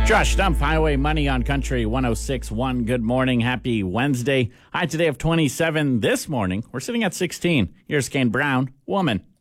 Josh Stumpf, Highway Money on Country 106.1. Good morning. Happy Wednesday. High today of 27. This morning, we're sitting at 16. Here's Kane Brown, Woman.